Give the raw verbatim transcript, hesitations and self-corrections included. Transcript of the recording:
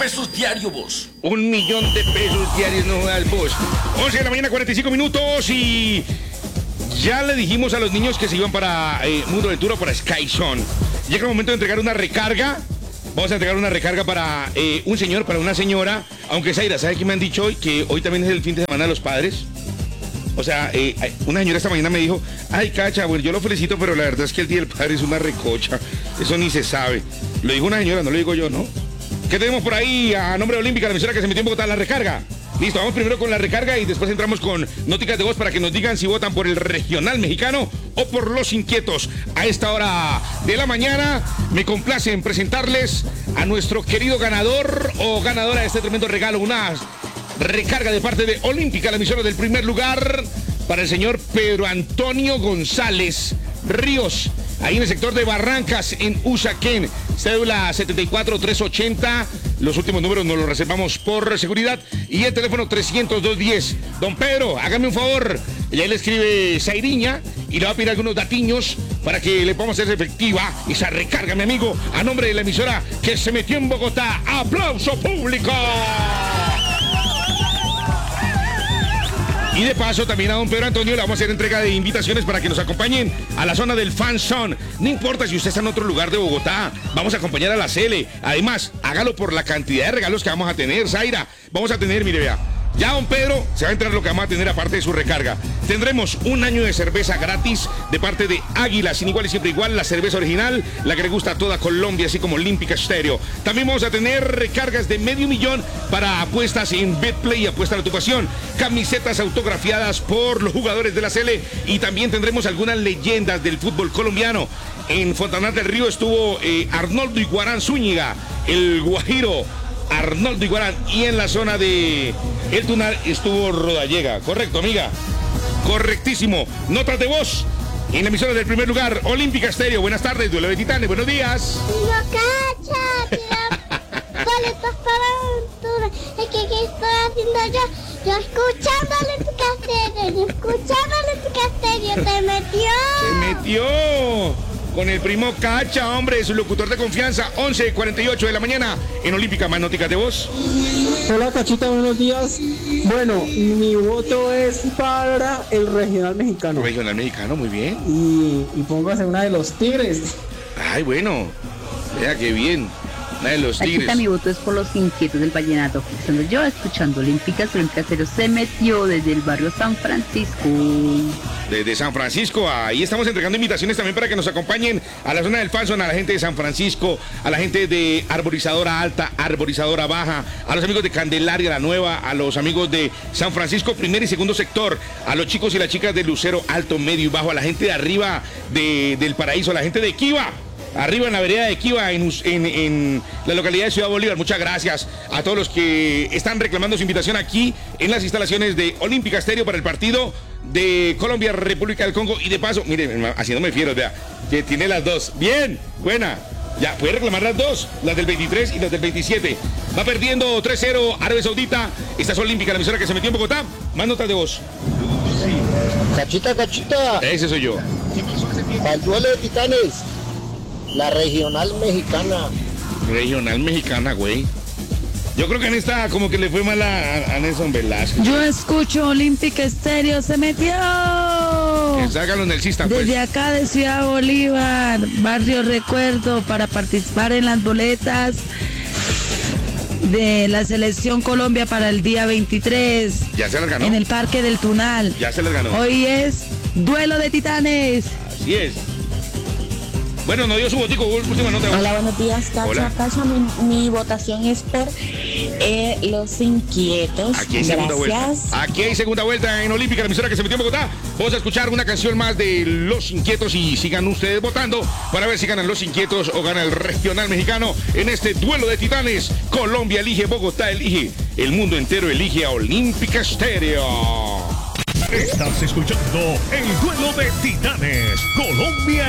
pesos diarios, vos. Un millón de pesos diarios, no al vos. once de la mañana, cuarenta y cinco minutos y... Ya le dijimos a los niños que se iban para eh, Mundo Aventura, para Sky Zone. Llega el momento de entregar una recarga. Vamos a entregar una recarga para eh, un señor, para una señora. Aunque Zaira, ¿sabe qué me han dicho hoy? Que hoy también es el fin de semana de los padres. O sea, eh, una señora esta mañana me dijo, ay, Cacha, bueno, yo lo felicito, pero la verdad es que el Día del Padre es una recocha. Eso ni se sabe. Lo dijo una señora, no lo digo yo, ¿no? ¿Qué tenemos por ahí a nombre de Olímpica, la emisora que se metió en Bogotá, la recarga? Listo, vamos primero con la recarga y después entramos con noticas de voz para que nos digan si votan por el regional mexicano o por los inquietos. A esta hora de la mañana me complace en presentarles a nuestro querido ganador o ganadora de este tremendo regalo, una recarga de parte de Olímpica, la emisora del primer lugar, para el señor Pedro Antonio González Ríos, ahí en el sector de Barrancas, en Usaquén, cédula setenta y cuatro trescientos ochenta. Los últimos números nos los reservamos por seguridad. Y el teléfono trescientos dos diez. Don Pedro, hágame un favor. Y ahí le escribe Zairiña y le va a pedir algunos datiños para que le podamos hacer efectiva esa recarga, mi amigo, a nombre de la emisora que se metió en Bogotá. ¡Aplauso público! Y de paso también a don Pedro Antonio le vamos a hacer entrega de invitaciones para que nos acompañen a la zona del Fan Zone. No importa si usted está en otro lugar de Bogotá, vamos a acompañar a la Cele. Además, hágalo por la cantidad de regalos que vamos a tener, Zaira. Vamos a tener, mire, vea. Ya don Pedro se va a enterar lo que vamos a tener aparte de su recarga. Tendremos un año de cerveza gratis de parte de Águila, sin igual y siempre igual, la cerveza original, la que le gusta a toda Colombia, así como Olímpica Stereo. También vamos a tener recargas de medio millón para apuestas en Betplay y apuesta a tu pasión. Camisetas autografiadas por los jugadores de la Cele y también tendremos algunas leyendas del fútbol colombiano. En Fontanar del Río estuvo eh, Arnoldo Iguarán Zúñiga, el Guajiro Arnoldo Iguarán, y en la zona de El Tunal estuvo Rodallega. Correcto, amiga. Correctísimo. Notas de voz en la emisora del primer lugar, Olímpica Stereo. Buenas tardes, Duelo de Titanes. Buenos días. No, Cacha, tía. Boletos para aventura. Es que ¿qué estoy haciendo yo? Yo escuchando Olímpica Stereo. Yo escuchando Olímpica Stereo. Te metió. Se metió. Con el primo Cacha, hombre, su locutor de confianza, once cuarenta y ocho de la mañana, en Olímpica. Más noticas de voz. Hola, Cachita, buenos días. Bueno, mi voto es para el regional mexicano. Regional mexicano, muy bien. Y, y póngase una de los Tigres. Ay, bueno, vea qué bien. Una de los Tigres. Cachita, mi voto es por los inquietos del vallenato. Estando yo escuchando Olímpica, Olímpica Stereo se metió desde el barrio San Francisco. Desde San Francisco, ahí estamos entregando invitaciones también para que nos acompañen a la zona del Fan Zone, a la gente de San Francisco, a la gente de Arborizadora Alta, Arborizadora Baja, a los amigos de Candelaria la Nueva, a los amigos de San Francisco primer y segundo sector, a los chicos y las chicas de Lucero Alto, Medio y Bajo, a la gente de arriba de, del Paraíso, a la gente de Kiva. Arriba en la vereda de Kiva, en, en, en la localidad de Ciudad Bolívar. Muchas gracias a todos los que están reclamando su invitación aquí en las instalaciones de Olímpica Stereo para el partido de Colombia, República del Congo. Y de paso, mire, haciéndome fiero, vea, que tiene las dos. Bien, buena. Ya, puede reclamar las dos, las del veintitrés y las del veintisiete. Va perdiendo tres cero Arabia Saudita. Esta es Olímpica, la emisora que se metió en Bogotá. Más notas de voz. Cachita, Cachita. Ese soy yo. Al duelo de Titanes. La regional mexicana. Regional mexicana, güey. Yo creo que en esta como que le fue mal a, a Nelson Velázquez. Yo escucho Olímpica Stereo, se metió. Sácalo en el Sistan, pues. Desde acá de Ciudad Bolívar, Barrio Recuerdo, para participar en las boletas de la Selección Colombia para el día veintitrés. Ya se las ganó. En el Parque del Tunal. Ya se las ganó. Hoy es Duelo de Titanes. Así es. Bueno, no dio su botico, última nota. Hola, buenos días, Cacha. Hola. Cacha, mi, mi votación es por eh, los inquietos. Aquí hay segunda vuelta. Aquí hay segunda vuelta en Olímpica, la emisora que se metió en Bogotá. Vamos a escuchar una canción más de Los Inquietos y sigan ustedes votando para ver si ganan Los Inquietos o gana el regional mexicano en este duelo de titanes. Colombia elige, Bogotá elige, el mundo entero elige a Olímpica Stereo. Estás escuchando el duelo de titanes. Colombia